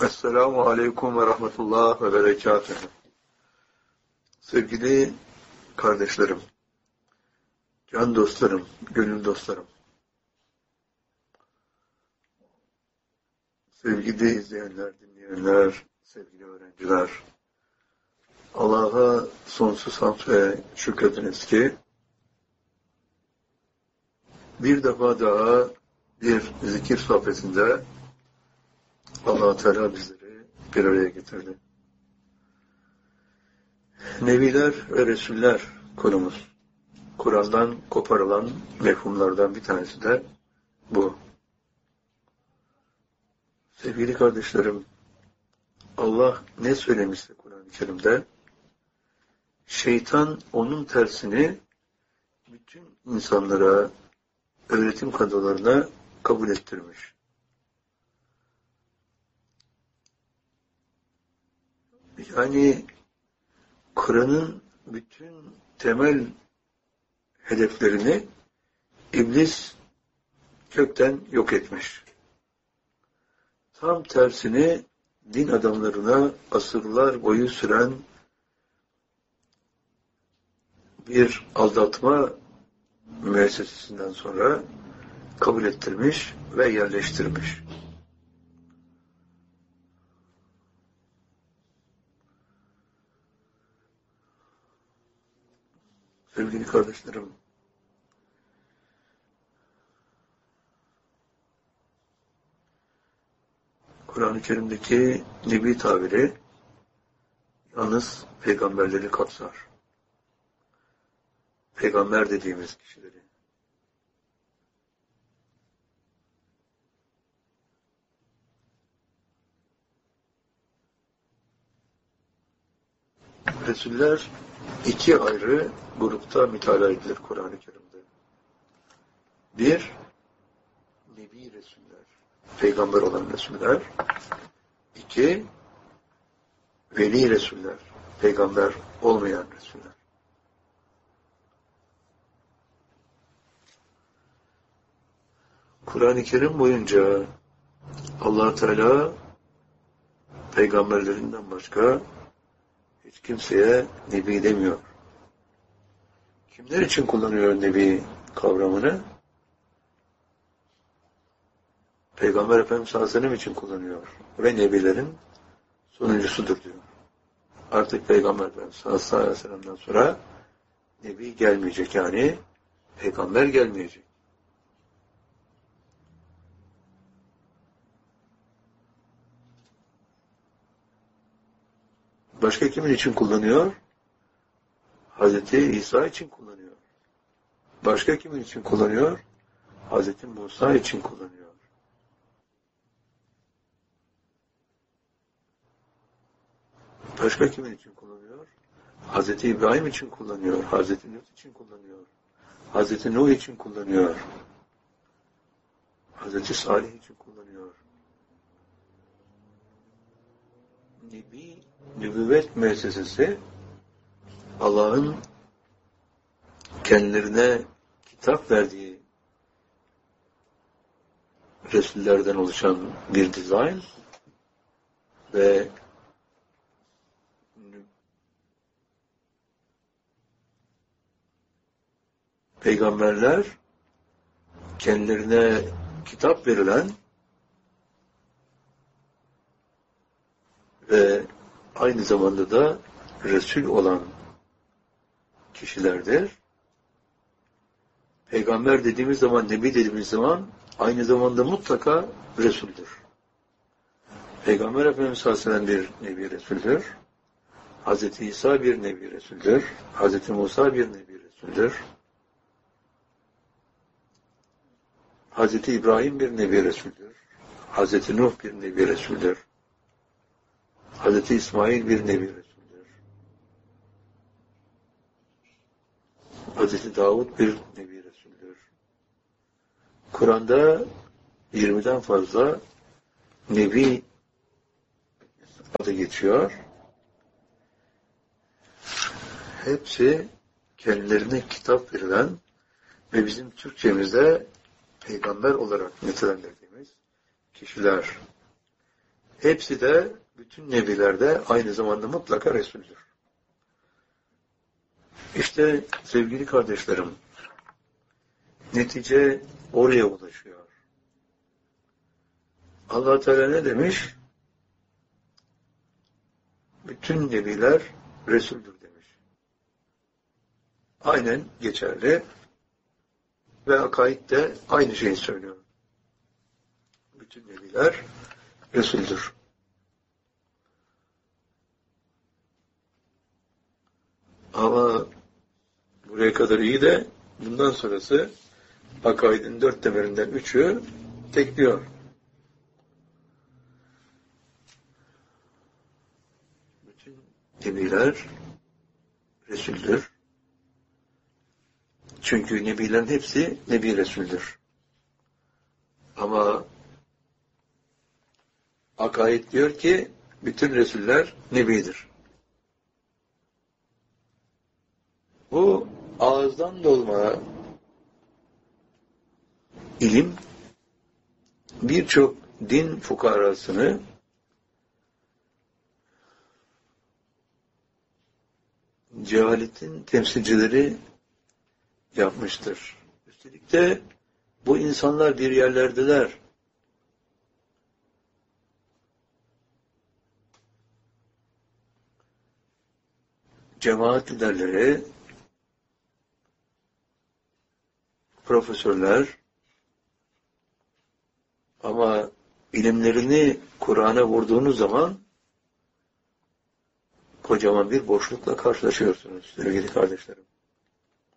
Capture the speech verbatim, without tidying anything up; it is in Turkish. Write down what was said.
Esselamu Aleyküm ve Rahmetullah ve Berekatuhu. Sevgili kardeşlerim, can dostlarım, gönül dostlarım, sevgili izleyenler, dinleyenler, sevgili öğrenciler, Allah'a sonsuz hamd ve şükrediniz ki bir defa daha bir zikir sohbetinde Allah Teala bizleri bir araya getirdi. Nebiler ve Resuller konumuz. Kur'an'dan koparılan mefhumlardan bir tanesi de bu. Sevgili kardeşlerim, Allah ne söylemişse Kur'an-ı Kerim'de, şeytan onun tersini bütün insanlara, öğretim kadrolarına kabul ettirmiş. Yani Kur'an'ın bütün temel hedeflerini iblis kökten yok etmiş. Tam tersini din adamlarına asırlar boyu süren bir aldatma müessesesinden sonra kabul ettirmiş ve yerleştirmiş. Sevgili kardeşlerim, Kur'an-ı Kerim'deki Nebi tabiri yalnız peygamberleri kapsar. Peygamber dediğimiz kişileri. Resuller iki ayrı grupta mütalaa edilir Kur'an-ı Kerim'de. Bir, Nebi Resuller, peygamber olan Resuller. İki, Veli Resuller, peygamber olmayan Resuller. Kur'an-ı Kerim boyunca Allah Teala peygamberlerinden başka hiç kimseye Nebi demiyor. Kimler için kullanıyor Nebi kavramını? Peygamber Efendimiz sallallahu aleyhi ve sellem için kullanıyor. Ve Nebilerin sonuncusudur diyor. Artık Peygamber Efendimiz sallallahu aleyhi ve sellem'den sonra Nebi gelmeyecek, yani Peygamber gelmeyecek. Başka kimin için kullanıyor? Hazreti İsa için kullanıyor. Başka kimin için kullanıyor? Hazreti Musa için kullanıyor. Başka kimin için kullanıyor? Hazreti İbrahim için kullanıyor. Hazreti Nuh için kullanıyor. Hazreti Nuh için kullanıyor. Hazreti Salih için kullanıyor. Nebi, nübüvvet müessesesi Allah'ın kendilerine kitap verdiği Resullerden oluşan bir dizayn ve peygamberler kendilerine kitap verilen ve aynı zamanda da Resul olan kişilerdir. Peygamber dediğimiz zaman, Nebi dediğimiz zaman aynı zamanda mutlaka Resul'dür. Peygamber Efendimiz sallallahu aleyhi ve sellem bir Nebi Resul'dür. Hazreti İsa bir Nebi Resul'dür. Hazreti Musa bir Nebi Resul'dür. Hazreti İbrahim bir Nebi Resul'dür. Hazreti Nuh bir Nebi Resul'dür. Hazreti İsmail bir Nebi Resul'dür. Hazreti Davud bir Nebi Resul'dür. Kur'an'da yirmiden fazla Nebi adı geçiyor. Hepsi kendilerine kitap verilen ve bizim Türkçemizde peygamber olarak nitelendirdiğimiz kişiler. hepsi de, bütün nebiler de aynı zamanda mutlaka Resul'dür. İşte sevgili kardeşlerim, netice oraya ulaşıyor. Allah Teala ne demiş? Bütün nebiler Resul'dür demiş. Aynen geçerli. Ve akaid de aynı şeyi söylüyor. Bütün nebiler Resul'dür. Ama buraya kadar iyi de bundan sonrası akaidin dört temelinden üçü tekliyor. Bütün nebiler Resul'dür. Çünkü nebilerin hepsi Nebi Resul'dür. Ama akaid diyor ki bütün Resuller Nebidir. Bu ağızdan dolma ilim birçok din fukarasını cehaletin temsilcileri yapmıştır. Üstelik de bu insanlar bir yerlerdeler. Cemaat liderleri, profesörler, ama ilimlerini Kur'an'a vurduğunuz zaman kocaman bir boşlukla karşılaşıyorsunuz sevgili kardeşlerim.